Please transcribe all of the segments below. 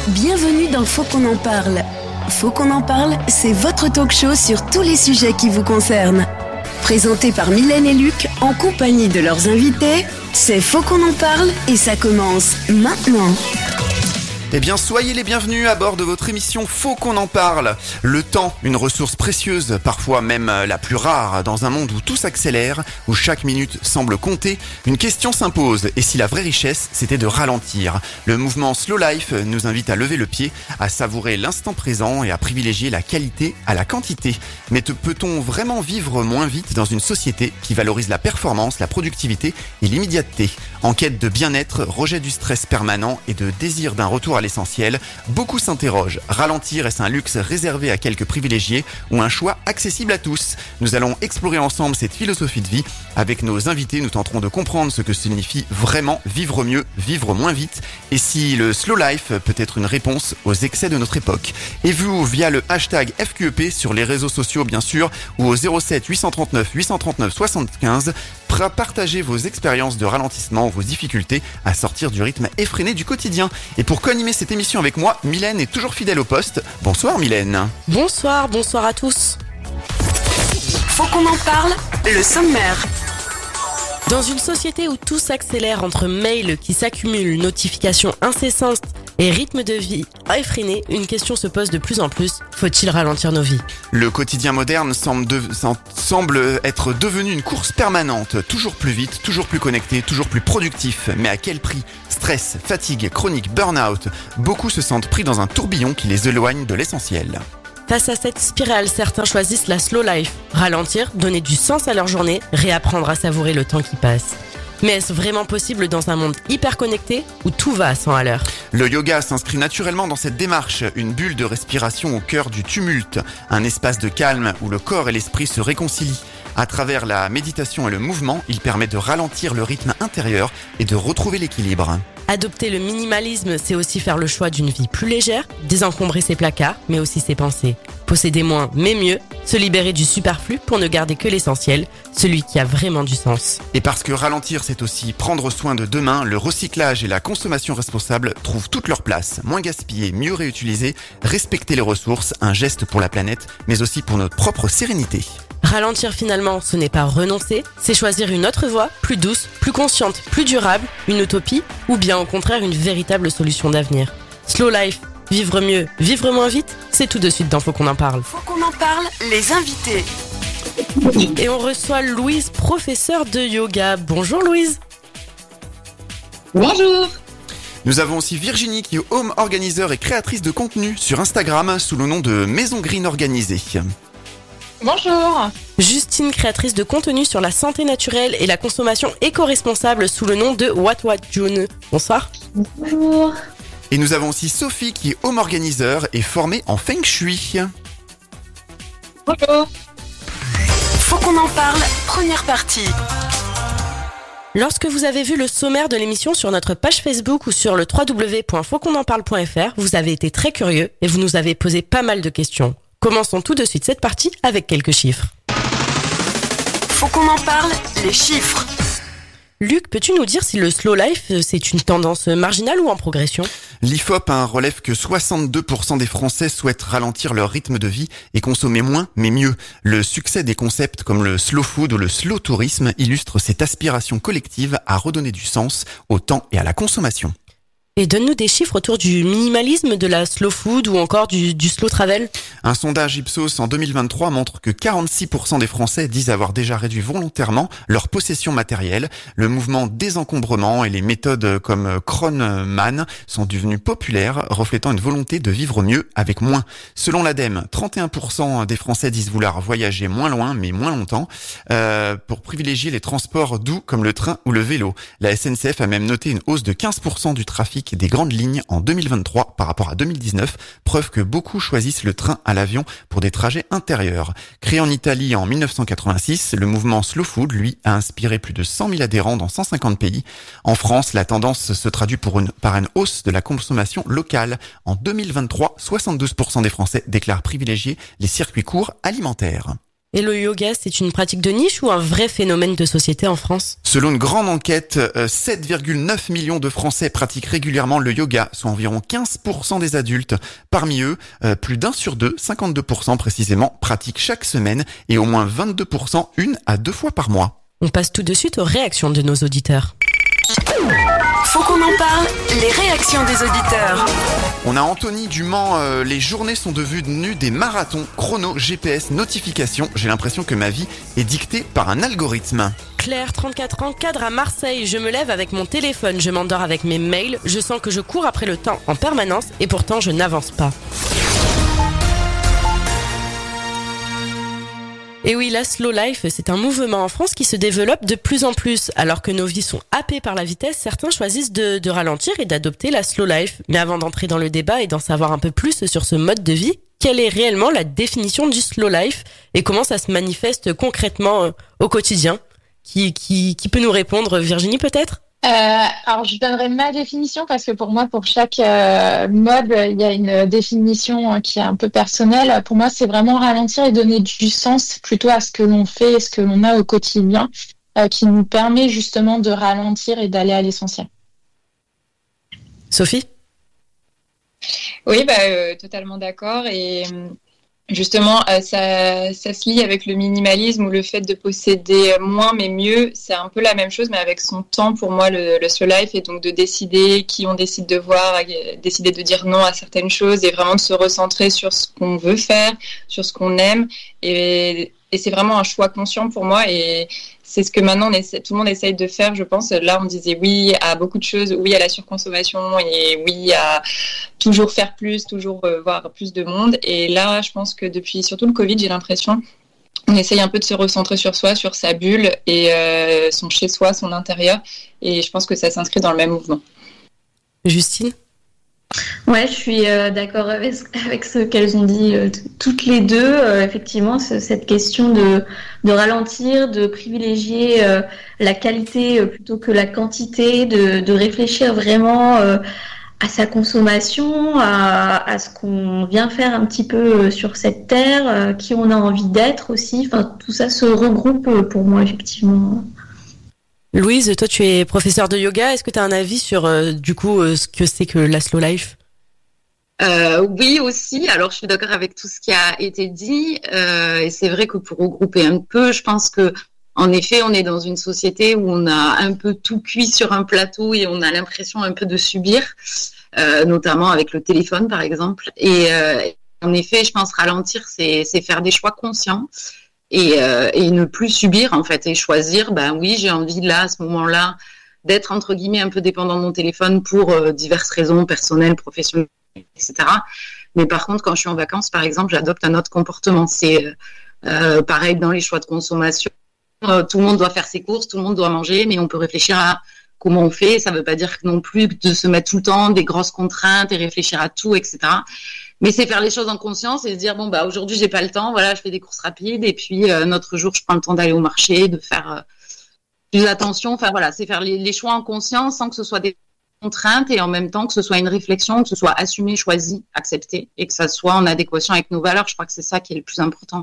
Bienvenue dans Faut qu'on en parle. Faut qu'on en parle, c'est votre talk show sur tous les sujets qui vous concernent. Présenté par Mylène et Luc, en compagnie de leurs invités, c'est Faut qu'on en parle et ça commence maintenant. Eh bien, soyez les bienvenus à bord de votre émission Faut qu'on en parle. Le temps, une ressource précieuse, parfois même la plus rare, dans un monde où tout s'accélère, où chaque minute semble compter, une question s'impose. Et si la vraie richesse, c'était de ralentir? Le mouvement Slow Life nous invite à lever le pied, à savourer l'instant présent et à privilégier la qualité à la quantité. Mais peut-on vraiment vivre moins vite dans une société qui valorise la performance, la productivité et l'immédiateté? En quête de bien-être, rejet du stress permanent et de désir d'un retour à l'essentiel, beaucoup s'interrogent. Ralentir, est-ce un luxe réservé à quelques privilégiés ou un choix accessible à tous? Nous allons explorer ensemble cette philosophie de vie. Avec nos invités, nous tenterons de comprendre ce que signifie vraiment vivre mieux, vivre moins vite, et si le slow life peut être une réponse aux excès de notre époque. Et vous, via le hashtag FQEP sur les réseaux sociaux bien sûr, ou au 07 839 839 75, partagez vos expériences de ralentissement, vos difficultés à sortir du rythme effréné du quotidien. Et pour co-animer cette émission avec moi, Mylène est toujours fidèle au poste. Bonsoir Mylène. Bonsoir à tous. Faut qu'on en parle, le sommaire. Dans une société où tout s'accélère entre mails qui s'accumulent, notifications incessantes et rythme de vie effréné, une question se pose de plus en plus. Faut-il ralentir nos vies? Le quotidien moderne semble être devenu une course permanente, toujours plus vite, toujours plus connecté, toujours plus productif. Mais à quel prix? Stress, fatigue, chronique, burn-out. Beaucoup se sentent pris dans un tourbillon qui les éloigne de l'essentiel. Face à cette spirale, certains choisissent la slow life. Ralentir, donner du sens à leur journée, réapprendre à savourer le temps qui passe. Mais est-ce vraiment possible dans un monde hyper connecté où tout va à 100 à l'heure? Le yoga s'inscrit naturellement dans cette démarche, une bulle de respiration au cœur du tumulte, un espace de calme où le corps et l'esprit se réconcilient. À travers la méditation et le mouvement, il permet de ralentir le rythme intérieur et de retrouver l'équilibre. Adopter le minimalisme, c'est aussi faire le choix d'une vie plus légère, désencombrer ses placards, mais aussi ses pensées. Posséder moins, mais mieux, se libérer du superflu pour ne garder que l'essentiel, celui qui a vraiment du sens. Et parce que ralentir, c'est aussi prendre soin de demain, le recyclage et la consommation responsable trouvent toute leur place. Moins gaspiller, mieux réutiliser, respecter les ressources, un geste pour la planète, mais aussi pour notre propre sérénité. Ralentir finalement, ce n'est pas renoncer, c'est choisir une autre voie, plus douce, plus consciente, plus durable, une utopie, ou bien au contraire une véritable solution d'avenir. Slow life, vivre mieux, vivre moins vite, c'est tout de suite dans Faut qu'on en parle. Faut qu'on en parle, les invités. Et on reçoit Louise, professeure de yoga. Bonjour Louise. Bonjour. Nous avons aussi Virginie qui est home organizer et créatrice de contenu sur Instagram sous le nom de Maison Green Organisée. Bonjour. Justine, créatrice de contenu sur la santé naturelle et la consommation éco-responsable sous le nom de What June. Bonsoir. Bonjour. Et nous avons aussi Sophie qui est home organizer et formée en Feng Shui. Bonjour. Faut qu'on en parle, première partie. Lorsque vous avez vu le sommaire de l'émission sur notre page Facebook ou sur le www.fautquonenparle.fr, vous avez été très curieux et vous nous avez posé pas mal de questions. Commençons tout de suite cette partie avec quelques chiffres. Faut qu'on en parle, les chiffres. Luc, peux-tu nous dire si le slow life, c'est une tendance marginale ou en progression? L'IFOP relève que 62% des Français souhaitent ralentir leur rythme de vie et consommer moins mais mieux. Le succès des concepts comme le slow food ou le slow tourisme illustre cette aspiration collective à redonner du sens au temps et à la consommation. Et donne-nous des chiffres autour du minimalisme, de la slow food ou encore du slow travel. Un sondage Ipsos en 2023 montre que 46% des Français disent avoir déjà réduit volontairement leur possession matérielle. Le mouvement désencombrement et les méthodes comme Kronman sont devenues populaires, reflétant une volonté de vivre mieux avec moins. Selon l'ADEME, 31% des Français disent vouloir voyager moins loin mais moins longtemps pour privilégier les transports doux comme le train ou le vélo. La SNCF a même noté une hausse de 15% du trafic des grandes lignes en 2023 par rapport à 2019, preuve que beaucoup choisissent le train à l'avion pour des trajets intérieurs. Créé en Italie en 1986, le mouvement Slow Food, lui, a inspiré plus de 100 000 adhérents dans 150 pays. En France, la tendance se traduit par une hausse de la consommation locale. En 2023, 72% des Français déclarent privilégier les circuits courts alimentaires. Et le yoga, c'est une pratique de niche ou un vrai phénomène de société en France ? Selon une grande enquête, 7,9 millions de Français pratiquent régulièrement le yoga, soit environ 15% des adultes. Parmi eux, plus d'un sur deux, 52% précisément, pratiquent chaque semaine et au moins 22% 1 à 2 fois par mois. On passe tout de suite aux réactions de nos auditeurs. Faut qu'on en parle, les réactions des auditeurs. On a Anthony du Mans, les journées sont devenues des marathons, chrono, GPS, notifications. J'ai l'impression que ma vie est dictée par un algorithme. Claire, 34 ans, cadre à Marseille. Je me lève avec mon téléphone, je m'endors avec mes mails. Je sens que je cours après le temps en permanence et pourtant je n'avance pas. Et oui, la slow life, c'est un mouvement en France qui se développe de plus en plus. Alors que nos vies sont happées par la vitesse, certains choisissent de ralentir et d'adopter la slow life. Mais avant d'entrer dans le débat et d'en savoir un peu plus sur ce mode de vie, quelle est réellement la définition du slow life et comment ça se manifeste concrètement au quotidien ? Qui peut nous répondre ? Virginie, peut-être ? Alors, je donnerai ma définition parce que pour moi, pour chaque mode, il y a une définition qui est un peu personnelle. Pour moi, c'est vraiment ralentir et donner du sens plutôt à ce que l'on fait et ce que l'on a au quotidien qui nous permet justement de ralentir et d'aller à l'essentiel. Sophie ? Oui, totalement d'accord. Et justement, ça se lie avec le minimalisme ou le fait de posséder moins mais mieux. C'est un peu la même chose, mais avec son temps, pour moi, le slow life, et donc de décider qui on décide de voir, décider de dire non à certaines choses et vraiment de se recentrer sur ce qu'on veut faire, sur ce qu'on aime. Et c'est vraiment un choix conscient pour moi, et c'est ce que maintenant tout le monde essaye de faire, je pense. Là, on disait oui à beaucoup de choses, oui à la surconsommation et oui à toujours faire plus, toujours voir plus de monde. Et là, je pense que depuis surtout le Covid, j'ai l'impression on essaye un peu de se recentrer sur soi, sur sa bulle et son chez-soi, son intérieur. Et je pense que ça s'inscrit dans le même mouvement. Justine ? Ouais, je suis d'accord avec ce qu'elles ont dit toutes les deux. Effectivement, cette question de ralentir, de privilégier la qualité plutôt que la quantité, de réfléchir vraiment à sa consommation, à ce qu'on vient faire un petit peu sur cette terre, qui on a envie d'être aussi. Enfin, tout ça se regroupe pour moi, effectivement. Louise, toi tu es professeure de yoga, est-ce que tu as un avis sur ce que c'est que la slow life ? Oui aussi, alors je suis d'accord avec tout ce qui a été dit et c'est vrai que pour regrouper un peu, je pense que en effet on est dans une société où on a un peu tout cuit sur un plateau et on a l'impression un peu de subir, notamment avec le téléphone par exemple, et en effet je pense ralentir c'est faire des choix conscients. Et ne plus subir en fait et choisir, oui j'ai envie là à ce moment-là d'être entre guillemets un peu dépendant de mon téléphone pour diverses raisons personnelles, professionnelles, etc. Mais par contre quand je suis en vacances par exemple j'adopte un autre comportement, c'est pareil dans les choix de consommation, tout le monde doit faire ses courses, tout le monde doit manger, mais on peut réfléchir à comment on fait, ça veut pas dire non plus de se mettre tout le temps des grosses contraintes et réfléchir à tout, etc. Mais c'est faire les choses en conscience et se dire aujourd'hui j'ai pas le temps, voilà, je fais des courses rapides et puis notre jour je prends le temps d'aller au marché, de faire plus attention. Enfin voilà, c'est faire les choix en conscience sans que ce soit des contraintes et en même temps que ce soit une réflexion, que ce soit assumé, choisi, accepté et que ça soit en adéquation avec nos valeurs. Je crois que c'est ça qui est le plus important.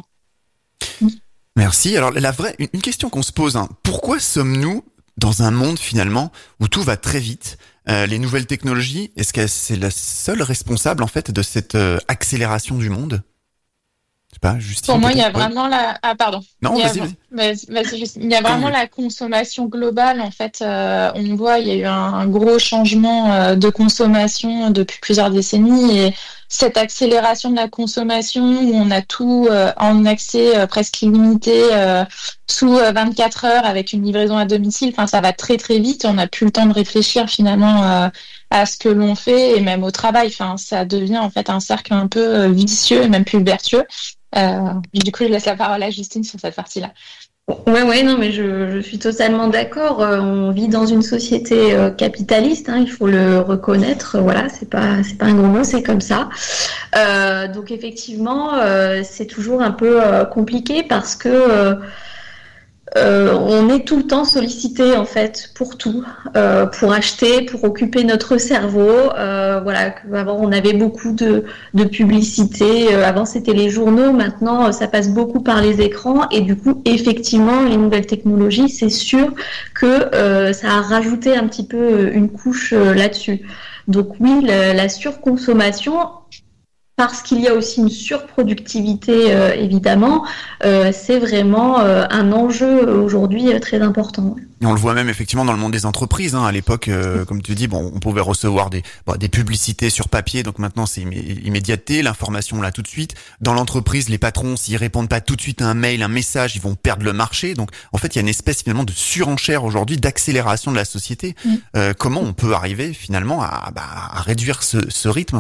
Merci. Alors une question qu'on se pose, pourquoi sommes-nous dans un monde finalement où tout va très vite? Les nouvelles technologies, est-ce que c'est la seule responsable en fait de cette accélération du monde? Je sais pas, Justine. Pour moi, il y a vraiment la. Ah pardon. Non, vas-y. Il y a vraiment la consommation globale en fait. On voit, il y a eu un gros changement de consommation depuis plusieurs décennies et cette accélération de la consommation où on a tout en accès presque illimité sous 24 heures avec une livraison à domicile. Enfin, ça va très très vite. On n'a plus le temps de réfléchir finalement à ce que l'on fait et même au travail. Enfin, ça devient en fait un cercle un peu vicieux et même plus vertueux. Du coup, je laisse la parole à Justine sur cette partie-là. Ouais, non, mais je suis totalement d'accord. On vit dans une société capitaliste, il faut le reconnaître. Voilà, c'est pas un gros mot, c'est comme ça. Donc effectivement, c'est toujours un peu compliqué parce que on est tout le temps sollicité en fait pour tout, pour acheter, pour occuper notre cerveau. Voilà, avant on avait beaucoup de publicité. Avant c'était les journaux, maintenant ça passe beaucoup par les écrans et du coup effectivement les nouvelles technologies, c'est sûr que ça a rajouté un petit peu une couche là-dessus. Donc oui, la surconsommation. Parce qu'il y a aussi une surproductivité, évidemment, c'est vraiment un enjeu aujourd'hui très important. Et on le voit même effectivement dans le monde des entreprises. À l'époque, comme tu dis, on pouvait recevoir des publicités sur papier, donc maintenant c'est immédiateté, l'information là tout de suite. Dans l'entreprise, les patrons, s'ils répondent pas tout de suite à un mail, un message, ils vont perdre le marché. Donc en fait, il y a une espèce finalement de surenchère aujourd'hui, d'accélération de la société. Comment on peut arriver finalement à réduire ce rythme?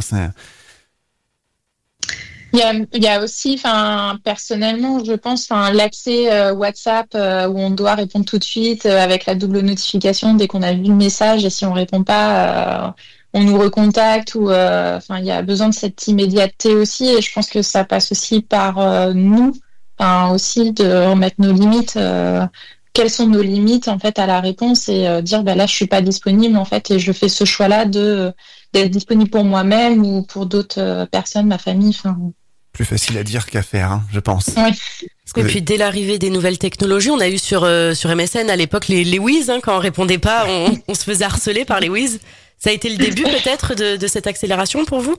Il y a aussi, personnellement, je pense, l'accès WhatsApp où on doit répondre tout de suite avec la double notification dès qu'on a vu le message et si on répond pas, on nous recontacte ou, il y a besoin de cette immédiateté aussi et je pense que ça passe aussi par nous, aussi de remettre nos limites. Quelles sont nos limites en fait à la réponse et dire là je suis pas disponible en fait et je fais ce choix-là d'être disponible pour moi-même ou pour d'autres personnes, ma famille. Plus facile à dire qu'à faire, je pense. Oui. Et puis dès l'arrivée des nouvelles technologies, on a eu sur MSN à l'époque les whiz, quand on répondait pas, on se faisait harceler par les whiz. Ça a été le début peut-être de cette accélération pour vous?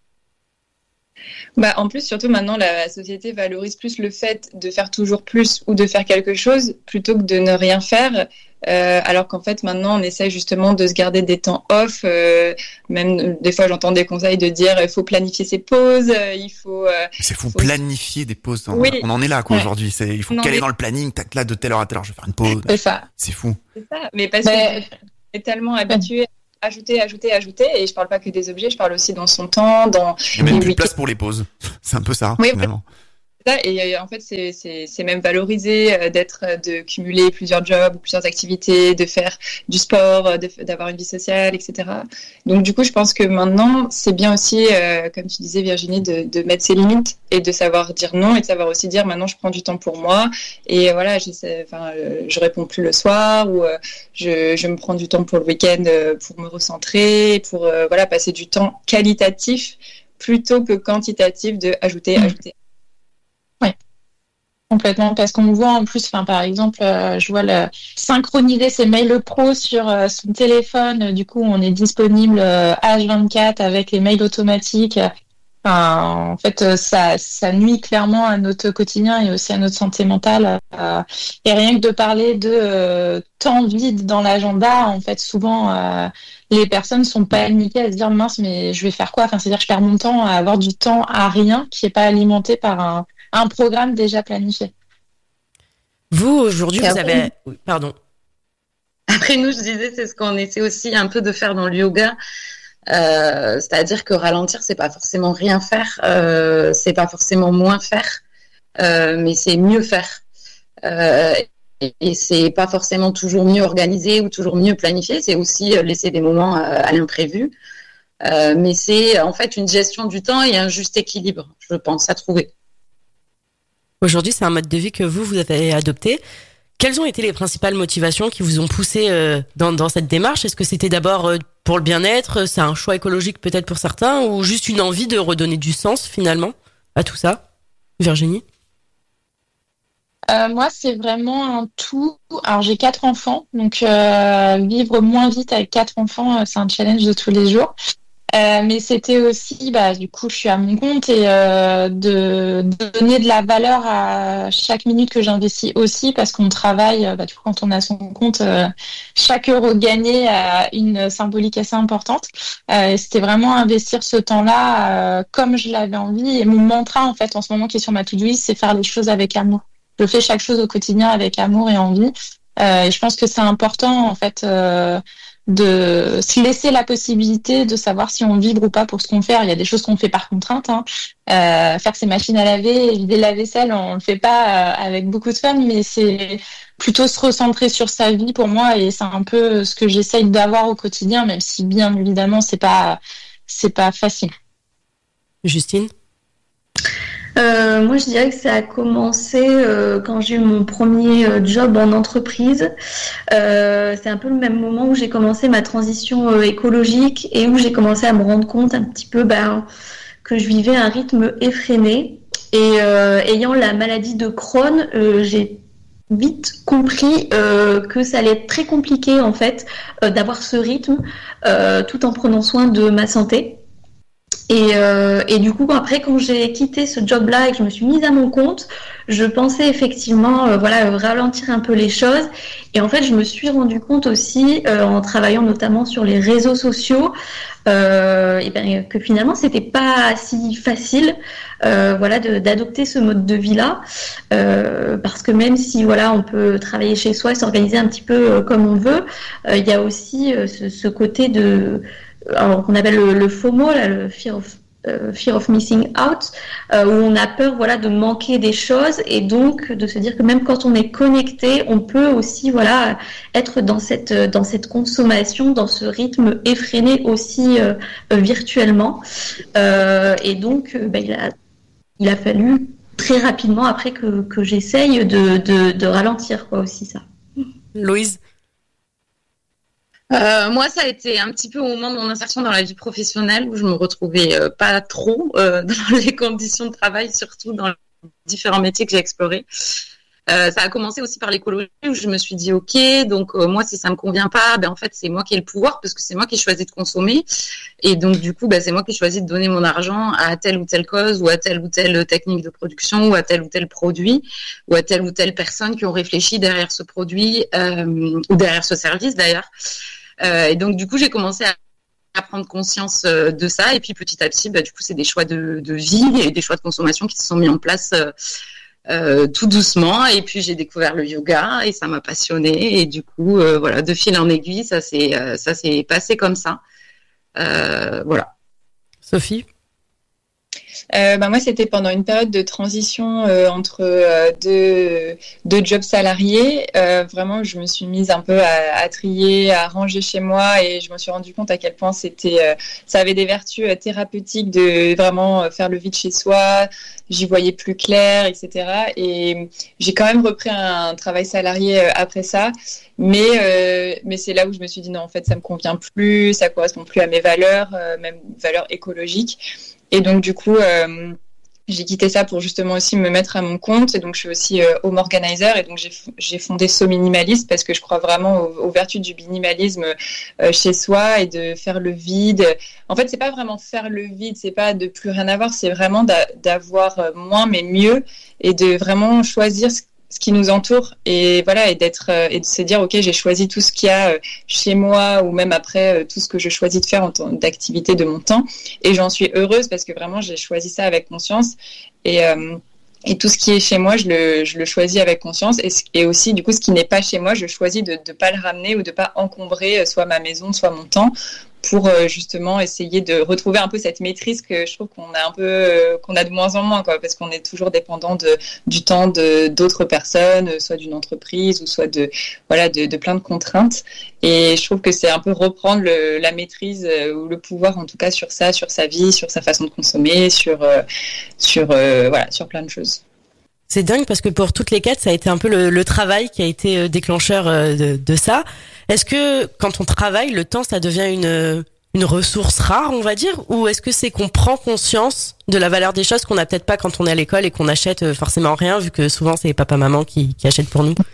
En plus, surtout maintenant, la société valorise plus le fait de faire toujours plus ou de faire quelque chose plutôt que de ne rien faire. Alors qu'en fait, maintenant, on essaie justement de se garder des temps off. Même des fois, j'entends des conseils de dire il faut planifier ses pauses. C'est fou, planifier des pauses. Oui. On en est là, aujourd'hui. Il faut caler dans le planning. Tac, là, de telle heure à telle heure, je vais faire une pause. C'est ça. C'est fou. C'est ça. Mais parce qu'on est tellement habitué à ajouter. Et je parle pas que des objets, je parle aussi dans son temps, Il y a même plus de place pour les pauses. C'est un peu ça, finalement. Et en fait, c'est même valorisé de cumuler plusieurs jobs ou plusieurs activités, de faire du sport, d'avoir une vie sociale, etc. Donc, du coup, je pense que maintenant, c'est bien aussi, comme tu disais, Virginie, de mettre ses limites et de savoir dire non et de savoir aussi dire maintenant, je prends du temps pour moi et voilà, je réponds plus le soir ou je me prends du temps pour le week-end pour me recentrer, pour passer du temps qualitatif plutôt que quantitatif de ajouter. Complètement, parce qu'on voit en plus, par exemple, je vois synchroniser ses mails pro sur son téléphone. Du coup, on est disponible H24 avec les mails automatiques. En fait, ça nuit clairement à notre quotidien et aussi à notre santé mentale. Et rien que de parler de temps vide dans l'agenda, en fait, souvent, les personnes sont paniquées à se dire mince, mais je vais faire quoi? C'est-à-dire que je perds mon temps à avoir du temps à rien qui n'est pas alimenté par un programme déjà planifié. Vous, aujourd'hui, vous avez... Pardon. Après, nous, je disais, c'est ce qu'on essaie aussi un peu de faire dans le yoga. C'est-à-dire que ralentir, c'est pas forcément rien faire, c'est pas forcément moins faire, mais c'est mieux faire. Et c'est pas forcément toujours mieux organisé ou toujours mieux planifié, c'est aussi laisser des moments à l'imprévu. Mais c'est en fait une gestion du temps et un juste équilibre, je pense, à trouver. Aujourd'hui, c'est un mode de vie que vous avez adopté. Quelles ont été les principales motivations qui vous ont poussé dans cette démarche? Est-ce que c'était d'abord pour le bien-être, c'est un choix écologique peut-être pour certains, ou juste une envie de redonner du sens finalement à tout ça? Virginie? Moi, c'est vraiment un tout. Alors, j'ai 4 enfants, donc vivre moins vite avec 4 enfants, c'est un challenge de tous les jours. Mais c'était aussi, du coup, je suis à mon compte et de donner de la valeur à chaque minute que j'investis aussi parce qu'on travaille, du coup, quand on a son compte, chaque euro gagné a une symbolique assez importante. Et c'était vraiment investir ce temps-là comme je l'avais envie. Et mon mantra, en fait, en ce moment, qui est sur ma to-do list, c'est faire les choses avec amour. Je fais chaque chose au quotidien avec amour et envie. Et je pense que c'est important, en fait, de se laisser la possibilité de savoir si on vibre ou pas pour ce qu'on fait. Il y a des choses qu'on fait par contrainte. Faire ses machines à laver, vider la vaisselle, on le fait pas avec beaucoup de fun, mais c'est plutôt se recentrer sur sa vie pour moi et c'est un peu ce que j'essaye d'avoir au quotidien, même si bien évidemment c'est pas facile. Justine? Moi, je dirais que ça a commencé quand j'ai eu mon premier job en entreprise. C'est un peu le même moment où j'ai commencé ma transition écologique et où j'ai commencé à me rendre compte un petit peu que je vivais à un rythme effréné. Et ayant la maladie de Crohn, j'ai vite compris que ça allait être très compliqué en fait d'avoir ce rythme tout en prenant soin de ma santé. Et du coup, après, quand j'ai quitté ce job-là et que je me suis mise à mon compte, je pensais effectivement ralentir un peu les choses. Et en fait, je me suis rendu compte aussi, en travaillant notamment sur les réseaux sociaux, que finalement, c'était pas si facile d'adopter ce mode de vie-là. Parce que même si on peut travailler chez soi et s'organiser un petit peu comme on veut, il y a aussi ce côté qu'on appelle le FOMO, là, le fear of missing out, où on a peur de manquer des choses et donc de se dire que même quand on est connecté, on peut aussi être dans cette consommation, dans ce rythme effréné aussi virtuellement. Et donc il a fallu très rapidement après que j'essaye de ralentir aussi ça. Louise? Moi, ça a été un petit peu au moment de mon insertion dans la vie professionnelle où je me retrouvais pas trop dans les conditions de travail, surtout dans les différents métiers que j'ai explorés. Ça a commencé aussi par l'écologie où je me suis dit ok, donc moi si ça me convient pas, en fait c'est moi qui ai le pouvoir parce que c'est moi qui ai choisi de consommer et donc du coup c'est moi qui ai choisi de donner mon argent à telle ou telle cause ou à telle ou telle technique de production ou à tel ou tel produit ou à telle ou telle personne qui ont réfléchi derrière ce produit ou derrière ce service d'ailleurs. Et donc du coup j'ai commencé à prendre conscience de ça et puis petit à petit du coup c'est des choix de vie et des choix de consommation qui se sont mis en place tout doucement et puis j'ai découvert le yoga et ça m'a passionnée et du coup de fil en aiguille ça s'est passé comme ça. Voilà. Sophie? Moi, c'était pendant une période de transition entre deux jobs salariés. Vraiment, je me suis mise un peu à trier, à ranger chez moi et je me suis rendu compte à quel point ça avait des vertus thérapeutiques de vraiment faire le vide chez soi. J'y voyais plus clair, etc. Et j'ai quand même repris un travail salarié après ça. Mais c'est là où je me suis dit non, en fait, ça me convient plus, ça correspond plus à mes valeurs, même valeurs écologiques. Et donc, du coup, j'ai quitté ça pour justement aussi me mettre à mon compte. Et donc, je suis aussi home organizer. Et donc, j'ai fondé So Minimalist parce que je crois vraiment aux vertus du minimalisme chez soi et de faire le vide. En fait, c'est pas vraiment faire le vide, c'est pas de plus rien avoir, c'est vraiment d'avoir moins mais mieux et de vraiment choisir ce qui nous entoure et et de se dire ok, j'ai choisi tout ce qu'il y a chez moi ou même après tout ce que je choisis de faire en tant d'activité de mon temps et j'en suis heureuse parce que vraiment j'ai choisi ça avec conscience et tout ce qui est chez moi je le choisis avec conscience et aussi du coup ce qui n'est pas chez moi je choisis de pas le ramener ou de pas encombrer soit ma maison soit mon temps pour justement essayer de retrouver un peu cette maîtrise que je trouve qu'on a un peu qu'on a de moins en moins parce qu'on est toujours dépendant du temps d'autres personnes, soit d'une entreprise ou soit de plein de contraintes et je trouve que c'est un peu reprendre la maîtrise ou le pouvoir en tout cas sur ça, sur sa vie, sur sa façon de consommer, sur plein de choses. C'est dingue parce que pour toutes les quatre, ça a été un peu le travail qui a été déclencheur de ça. Est-ce que quand on travaille, le temps, ça devient une ressource rare, on va dire, ou est-ce que c'est qu'on prend conscience de la valeur des choses qu'on n'a peut-être pas quand on est à l'école et qu'on achète forcément rien, vu que souvent c'est papa-maman qui achètent pour nous?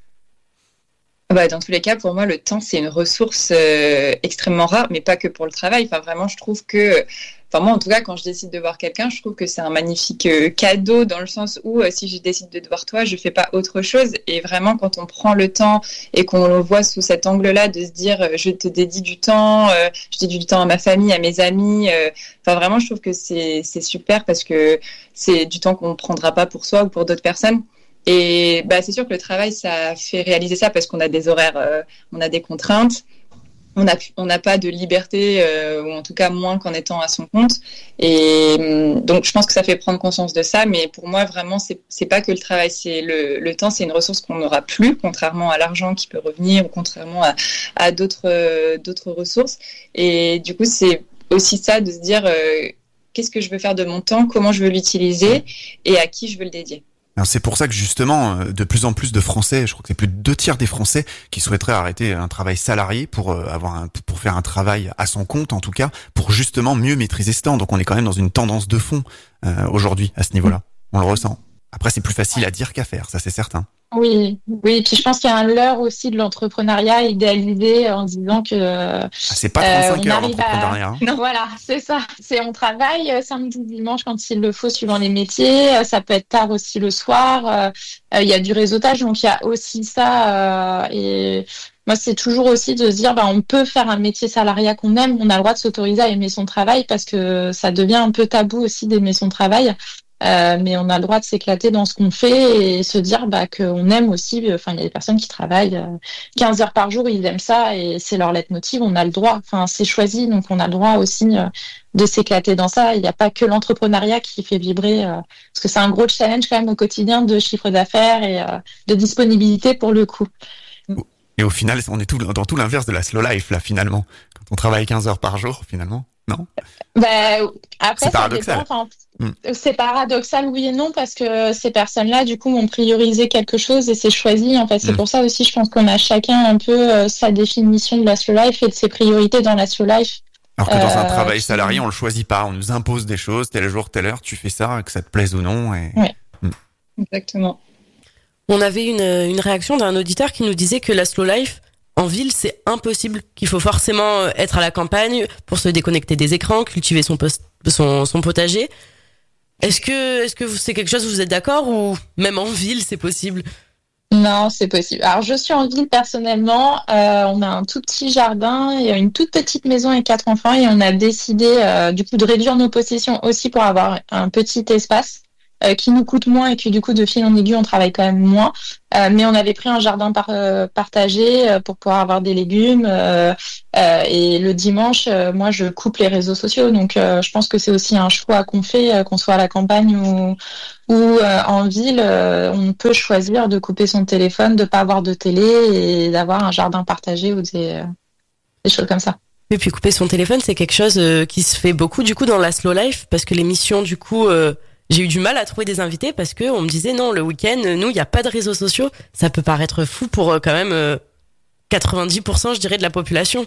Dans tous les cas, pour moi, le temps, c'est une ressource extrêmement rare, mais pas que pour le travail. Enfin, vraiment, je trouve que... moi, en tout cas, quand je décide de voir quelqu'un, je trouve que c'est un magnifique cadeau dans le sens où si je décide de te voir toi, je fais pas autre chose. Et vraiment, quand on prend le temps et qu'on le voit sous cet angle-là, de se dire je te dédie du temps, je dédie du temps à ma famille, à mes amis. Vraiment, je trouve que c'est super parce que c'est du temps qu'on ne prendra pas pour soi ou pour d'autres personnes. Et c'est sûr que le travail, ça fait réaliser ça parce qu'on a des horaires, on a des contraintes. On n'a pas de liberté, ou en tout cas moins qu'en étant à son compte. Et donc, je pense que ça fait prendre conscience de ça. Mais pour moi, vraiment, c'est pas que le travail. C'est le temps, c'est une ressource qu'on n'aura plus, contrairement à l'argent qui peut revenir ou contrairement à d'autres ressources. Et du coup, c'est aussi ça de se dire... qu'est-ce que je veux faire de mon temps, comment je veux l'utiliser et à qui je veux le dédier. Alors c'est pour ça que justement, de plus en plus de Français, je crois que c'est plus de 2/3 des Français qui souhaiteraient arrêter un travail salarié pour pour faire un travail à son compte, en tout cas, pour justement mieux maîtriser ce temps. Donc on est quand même dans une tendance de fond aujourd'hui à ce niveau-là. On le ressent. Après, c'est plus facile à dire qu'à faire, ça c'est certain. Oui. Puis je pense qu'il y a un leurre aussi de l'entrepreneuriat idéalisé en disant que c'est pas 35 heures l'entrepreneuriat. Non, voilà, c'est ça. On travaille samedi, dimanche quand il le faut suivant les métiers. Ça peut être tard aussi le soir. Il y a du réseautage, donc il y a aussi ça. Et moi, c'est toujours aussi de se dire, on peut faire un métier salariat qu'on aime. On a le droit de s'autoriser à aimer son travail parce que ça devient un peu tabou aussi d'aimer son travail. Mais on a le droit de s'éclater dans ce qu'on fait et se dire qu'on aime aussi. Il y a des personnes qui travaillent 15 heures par jour, ils aiment ça et c'est leur leitmotiv. On a le droit. C'est choisi, donc on a le droit aussi de s'éclater dans ça. Il n'y a pas que l'entrepreneuriat qui fait vibrer, parce que c'est un gros challenge quand même au quotidien de chiffre d'affaires et de disponibilité pour le coup. Et au final, on est dans tout l'inverse de la slow life là finalement. Quand on travaille 15 heures par jour, finalement, non ? Après, c'est paradoxal. C'est paradoxal, oui et non, parce que ces personnes-là, du coup, ont priorisé quelque chose et c'est choisi. En fait, c'est pour ça aussi, je pense qu'on a chacun un peu sa définition de la slow life et de ses priorités dans la slow life. Alors que dans un travail salarié, on le choisit pas. On nous impose des choses, tel jour, telle heure, tu fais ça, que ça te plaise ou non. Et... Oui. Exactement. On avait une réaction d'un auditeur qui nous disait que la slow life, en ville, c'est impossible, qu'il faut forcément être à la campagne pour se déconnecter des écrans, cultiver son potager. Est-ce que c'est quelque chose où vous êtes d'accord ou même en ville, c'est possible ? Non, c'est possible. Alors, je suis en ville personnellement. On a un tout petit jardin et une toute petite maison et 4 enfants et on a décidé du coup de réduire nos possessions aussi pour avoir un petit espace qui nous coûte moins et que du coup de fil en aiguille on travaille quand même moins. Mais on avait pris un jardin partagé pour pouvoir avoir des légumes et le dimanche, moi je coupe les réseaux sociaux. Donc je pense que c'est aussi un choix qu'on fait, qu'on soit à la campagne ou en ville, on peut choisir de couper son téléphone, de pas avoir de télé et d'avoir un jardin partagé ou des choses comme ça. Et puis couper son téléphone, c'est quelque chose qui se fait beaucoup du coup dans la slow life parce que l'émission du coup j'ai eu du mal à trouver des invités parce que on me disait non, le week-end, nous, il n'y a pas de réseaux sociaux. Ça peut paraître fou pour quand même 90%, je dirais, de la population.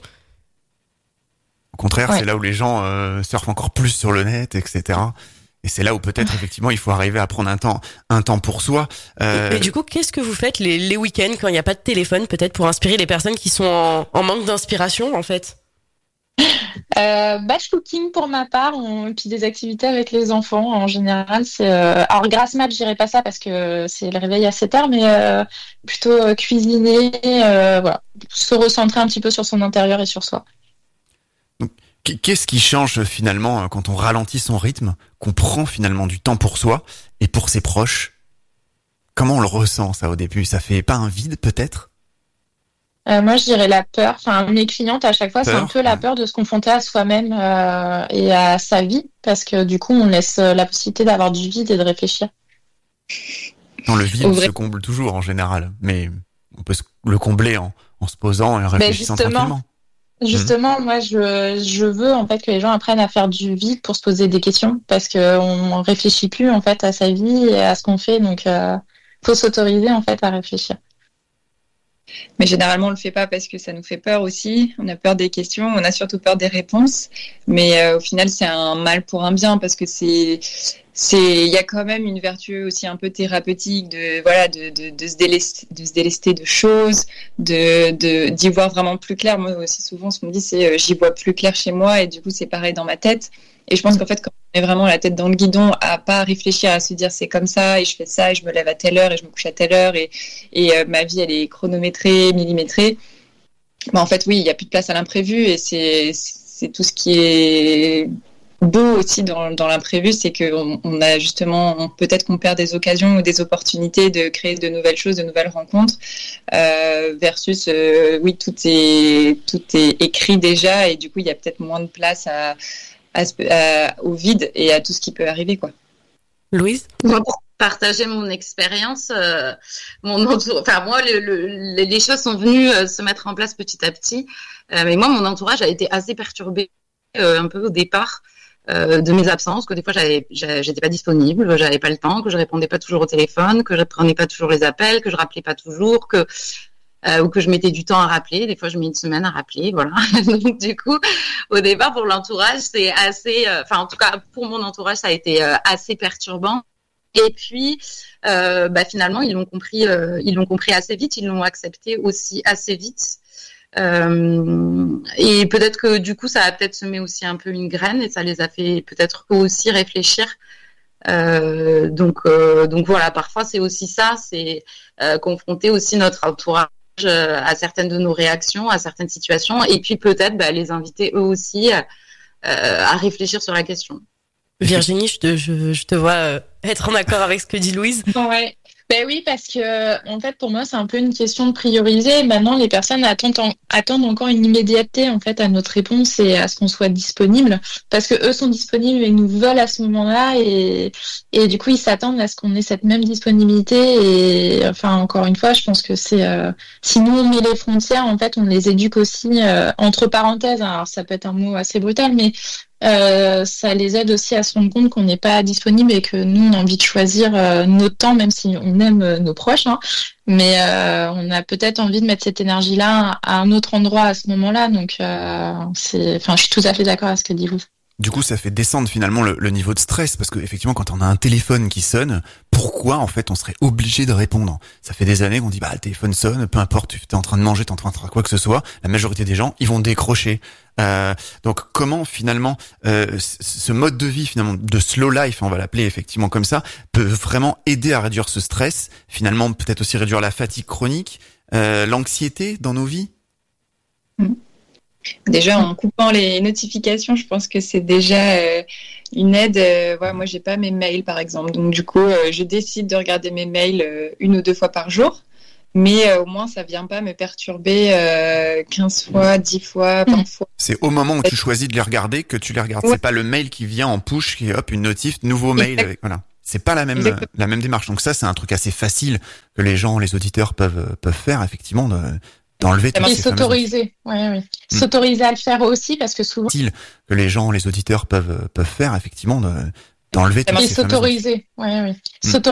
Au contraire, c'est là où les gens surfent encore plus sur le net, etc. Et c'est là où peut-être effectivement il faut arriver à prendre un temps pour soi. Et du coup, qu'est-ce que vous faites les week-ends quand il n'y a pas de téléphone, peut-être pour inspirer les personnes qui sont en manque d'inspiration, en fait? Batch cooking pour ma part, et puis des activités avec les enfants en général. Alors grasse mat, je dirais pas ça parce que c'est le réveil à 7 heures, mais plutôt cuisiner, voilà, se recentrer un petit peu sur son intérieur et sur soi. Donc, qu'est-ce qui change finalement quand on ralentit son rythme, qu'on prend finalement du temps pour soi et pour ses proches? Comment on le ressent ça au début? Ça fait pas un vide peut-être? Moi, je dirais la peur. Enfin, mes clientes, à chaque fois, c'est un peu la peur de se confronter à soi-même et à sa vie, parce que du coup, on laisse la possibilité d'avoir du vide et de réfléchir. Non, le vide se comble toujours en général, mais on peut le combler en se posant et en réfléchissant tranquillement. Justement, moi, je veux en fait que les gens apprennent à faire du vide pour se poser des questions, parce qu'on réfléchit plus en fait à sa vie et à ce qu'on fait, donc faut s'autoriser en fait à réfléchir. Mais généralement, on le fait pas parce que ça nous fait peur aussi. On a peur des questions, on a surtout peur des réponses. Mais au final, c'est un mal pour un bien parce que il y a quand même une vertu aussi un peu thérapeutique de se délester de choses, d'y voir vraiment plus clair. Moi aussi, souvent, ce qu'on me dit, c'est j'y vois plus clair chez moi et du coup, c'est pareil dans ma tête. Et je pense qu'en fait, quand on met vraiment la tête dans le guidon, à pas réfléchir, à se dire c'est comme ça, et je fais ça, et je me lève à telle heure, et je me couche à telle heure, et ma vie, elle est chronométrée, millimétrée. En fait, oui, il n'y a plus de place à l'imprévu, et c'est tout ce qui est beau aussi dans l'imprévu, c'est qu'on a justement, peut-être qu'on perd des occasions ou des opportunités de créer de nouvelles choses, de nouvelles rencontres, versus, oui, tout est écrit déjà, et du coup, il y a peut-être moins de place au vide et à tout ce qui peut arriver, quoi. Louise? Moi, pour partager mon expérience, moi, les choses sont venues se mettre en place petit à petit. Mais moi, mon entourage a été assez perturbé un peu au départ. de mes absences, que des fois j'étais pas disponible, j'avais pas le temps, que je répondais pas toujours au téléphone, que je prenais pas toujours les appels, que je rappelais pas toujours, ou que je mettais du temps à rappeler. Des fois, je mets une semaine à rappeler, voilà. Donc, du coup, au départ, pour l'entourage, c'est assez, en tout cas, pour mon entourage, ça a été assez perturbant. Et puis, finalement, ils l'ont compris assez vite, ils l'ont accepté aussi assez vite. Et peut-être que du coup, ça a peut-être semé aussi un peu une graine et ça les a fait peut-être aussi réfléchir. Donc voilà, parfois c'est aussi ça, c'est confronter aussi notre entourage à certaines de nos réactions, à certaines situations, et puis peut-être les inviter eux aussi à réfléchir sur la question. Virginie, je te vois être en accord avec ce que dit Louise. Ouais. Ben oui, parce que en fait, pour moi, c'est un peu une question de prioriser. Maintenant, les personnes attendent encore une immédiateté en fait à notre réponse et à ce qu'on soit disponible, parce que eux sont disponibles et nous veulent à ce moment-là, et du coup, ils s'attendent à ce qu'on ait cette même disponibilité. Et enfin, encore une fois, je pense que c'est si nous on met les frontières, en fait, on les éduque aussi entre parenthèses. Alors, ça peut être un mot assez brutal, mais ça les aide aussi à se rendre compte qu'on n'est pas disponible et que nous on a envie de choisir notre temps, même si on aime nos proches, hein, mais on a peut-être envie de mettre cette énergie-là à un autre endroit à ce moment-là. Donc je suis tout à fait d'accord avec ce que dit vous. Du coup, ça fait descendre finalement le niveau de stress, parce que effectivement, quand on a un téléphone qui sonne, pourquoi en fait on serait obligé de répondre? Ça fait des années qu'on dit le téléphone sonne, peu importe, tu es en train de manger, t'es en train de faire quoi que ce soit, la majorité des gens, ils vont décrocher. Donc comment finalement ce mode de vie finalement de slow life, on va l'appeler effectivement comme ça, peut vraiment aider à réduire ce stress, finalement peut-être aussi réduire la fatigue chronique, l'anxiété dans nos vies? Déjà, en coupant les notifications, je pense que c'est déjà une aide. Moi, j'ai pas mes mails, par exemple. Donc, du coup, je décide de regarder mes mails 1 ou 2 fois par jour. Mais au moins, ça vient pas me perturber 15 fois, 10 fois, 20 fois. C'est au moment où tu choisis de les regarder que tu les regardes. Ouais. C'est pas le mail qui vient en push, qui est hop, une notif, nouveau mail. Avec, voilà. C'est pas la même démarche. Donc ça, c'est un truc assez facile que les auditeurs peuvent faire, effectivement, d'enlever tout ça. Et s'autoriser. Oui. S'autoriser à le faire aussi, parce que souvent. Que les auditeurs peuvent faire, effectivement, d'enlever tout ça. Et s'autoriser. Oui.